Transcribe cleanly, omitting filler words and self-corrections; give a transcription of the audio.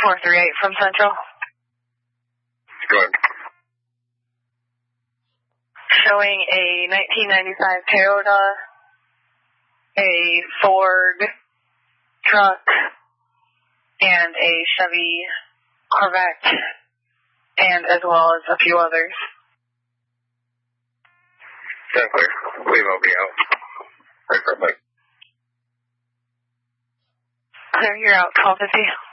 438 from Central. Go ahead. Showing a 1995 Toyota, a Ford truck, and a Chevy Corvette, and as well as a few others. Stand clear. Leave will be out. Right for a bike. Clear, you're out, 1250.